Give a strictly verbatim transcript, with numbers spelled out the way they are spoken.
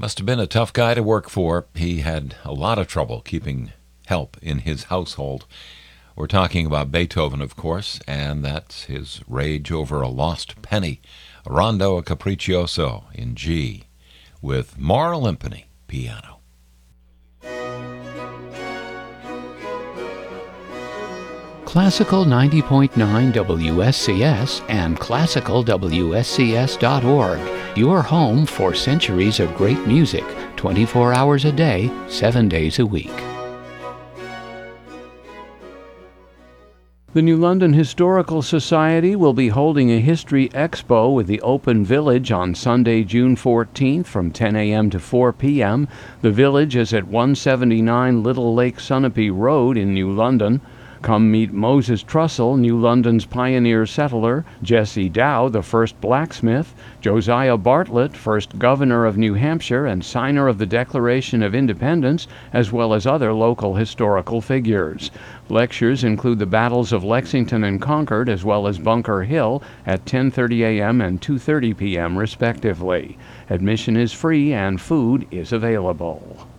Must have been a tough guy to work for. He had a lot of trouble keeping help in his household. We're talking about Beethoven, of course, and that's his rage over a lost penny, a Rondo Capriccioso in G, with Maura Limpany, piano. Classical ninety point nine W S C S and classical W S C S dot org. Your home for centuries of great music, twenty-four hours a day, seven days a week. The New London Historical Society will be holding a History Expo with the Open Village on Sunday, June fourteenth from ten a.m. to four p.m. The Village is at one seventy-nine Little Lake Sunapee Road in New London. Come meet Moses Trussell, New London's pioneer settler, Jesse Dow, the first blacksmith, Josiah Bartlett, first governor of New Hampshire and signer of the Declaration of Independence, as well as other local historical figures. Lectures include the battles of Lexington and Concord, as well as Bunker Hill, at ten thirty a.m. and two thirty p.m. respectively. Admission is free and food is available.